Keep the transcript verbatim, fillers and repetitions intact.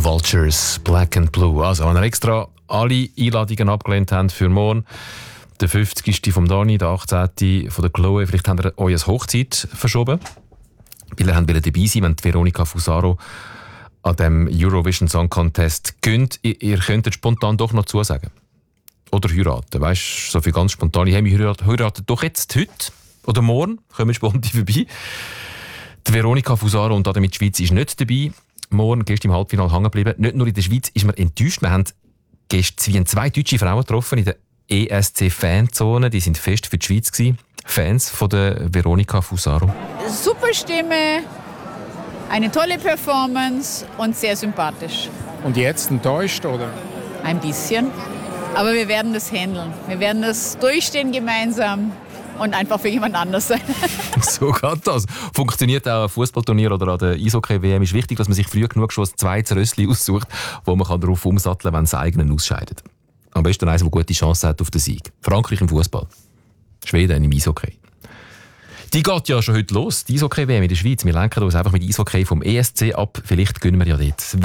Vultures, Black and Blue. Also, wenn ihr extra alle Einladungen abgelehnt habt für morgen, der fünfzigste vom Dani, der achtzehnte von der Chloe, vielleicht habt ihr eure Hochzeit verschoben, weil ihr wollt dabei sein, wenn die Veronica Fusaro an dem Eurovision Song Contest gönnt. Ihr, ihr könntet spontan doch noch zusagen. Oder heiraten. Weißt du, so viel ganz spontan. Hey, wir heiraten, heiraten doch jetzt heute oder morgen. Kommen spontan vorbei. Die Veronica Fusaro und damit die Schweiz ist nicht dabei. Morgen gestern im Halbfinale hängen geblieben. Nicht nur in der Schweiz ist man enttäuscht. Wir haben gestern zwei deutsche Frauen getroffen in der E S C-Fanzone. Die sind fest für die Schweiz gewesen. Fans von der Veronica Fusaro. Super Stimme, eine tolle Performance und sehr sympathisch. Und jetzt enttäuscht, oder? Ein bisschen. Aber wir werden das handeln. Wir werden das durchstehen gemeinsam und einfach für jemand anders sein. So geht das. Funktioniert auch ein Fußballturnier oder an der Eishockey-W M. Ist wichtig, dass man sich früh genug schon ein zweites Rössli aussucht, wo man darauf umsatteln kann, wenn das eigene ausscheidet. Am besten eins, das gute Chance hat auf den Sieg. Frankreich im Fußball. Schweden im Eishockey. Die geht ja schon heute los, die Eishockey-W M in der Schweiz. Wir lenken uns einfach mit Eishockey vom E S C ab. Vielleicht gönnen wir ja dort